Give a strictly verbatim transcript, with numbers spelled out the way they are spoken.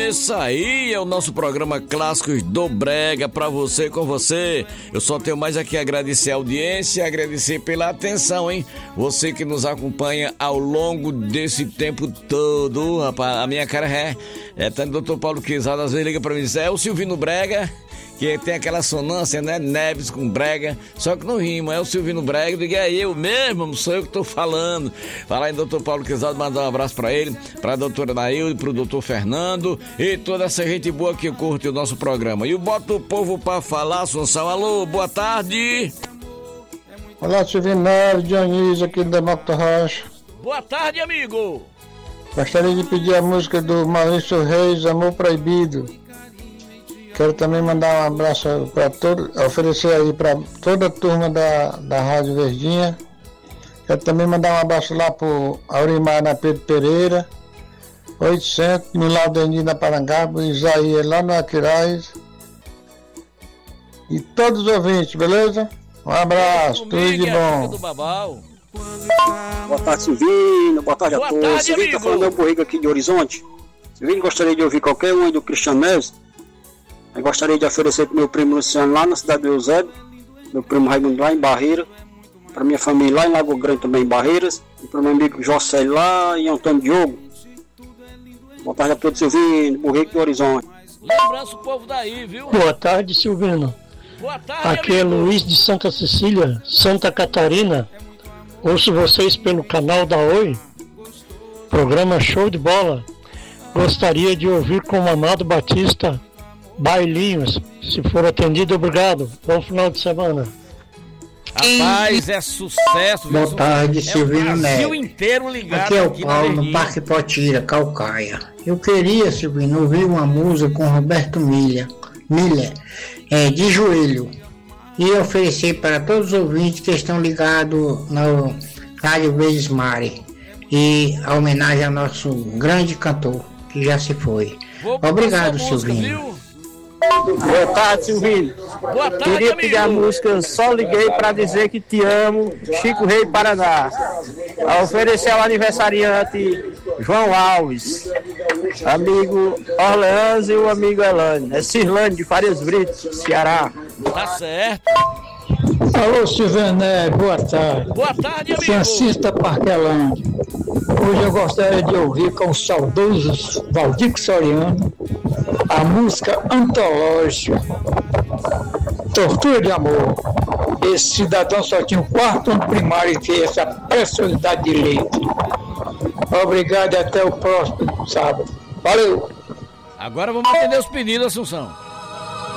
Isso aí é o nosso programa Clássicos do Brega, pra você, com você. Eu só tenho mais aqui a agradecer a audiência, agradecer pela atenção, hein? Você que nos acompanha ao longo desse tempo todo, rapaz, a minha cara é, é tanto o doutor Paulo Quezada, às vezes liga pra mim e diz, é o Silvino Brega, que tem aquela sonância, né? Neves com Brega, só que não rima, é o Silvino Brega, diga, é eu mesmo, não sou eu que tô falando. Falar em doutor Paulo Quezada, mandar um abraço pra ele, pra doutora Nailde, pro doutor Fernando e toda essa gente boa que curte o nosso programa. E o Bota o Povo pra falar, Assunção. Alô, boa tarde. Olá, Silvino Neves, Dionísio aqui da Mota Rocha. Boa tarde, amigo. Gostaria de pedir a música do Maurício Reis, Amor Proibido. Quero também mandar um abraço para todo, oferecer aí para toda a turma da, da Rádio Verdinha. Quero também mandar um abraço lá para o Aurimar na Pedro Pereira, oitocentos, no Laudenir na Parangaba, Isaías lá no Aquiraz. E todos os ouvintes, beleza? Um abraço, tudo de bom. Boa tarde, Silvino. Boa tarde a Boa todos. tarde, Silvino amigo. tá falando, é o Borrigo aqui de Horizonte. Silvino, gostaria de ouvir qualquer um aí do Cristiano Neves. Eu gostaria de oferecer para meu primo Luciano lá na cidade do Eusébio, meu primo Raimundo lá em Barreira, para minha família lá em Lago Grande também em Barreiras, e para meu amigo José lá em Antônio Diogo. Boa tarde a todos, Silvino, Borrigo de Horizonte. Lembrança o povo daí, viu? Boa tarde, Silvino. Boa tarde, Aqui é amigo. Luiz de Santa Cecília, Santa Catarina. Ouço vocês pelo canal da Oi. Programa Show de Bola. Gostaria de ouvir com o Amado Batista, Bailinhos. Se for atendido, obrigado. Bom final de semana. Rapaz, é sucesso. Boa viu? tarde, É Silvino o Brasil Neves. inteiro ligado Aqui é o aqui na Paulo, no Verdinha. Parque Potira, Calcaia. Eu queria, Silvino, ouvir uma música com Roberto Milha, Miller, é, de joelho, e oferecer para todos os ouvintes que estão ligados no Rádio Vezes Mare, e a homenagem ao nosso grande cantor, que já se foi. Vou Obrigado, passar a música, Silvino. viu? Boa tarde, Silvino. Boa tarde, Queria amigo. pedir a música Só Liguei Pra Dizer Que Te Amo, Chico Rei Paraná. A oferecer ao aniversariante João Alves, amigo Orleans e o amigo Elane. É Cirlane de Farias Brito, Ceará. Tá certo. Alô, Silvino Neves, boa tarde. Boa tarde, amigo. Francisca Parquelândia. Hoje eu gostaria de ouvir com o saudoso Valdico Soriano a música antológica Tortura de Amor. Esse cidadão só tinha o quarto ano primário e tinha essa preciosidade de leite. Obrigado e até o próximo sábado. Valeu! Agora vamos atender os pedidos, Assunção.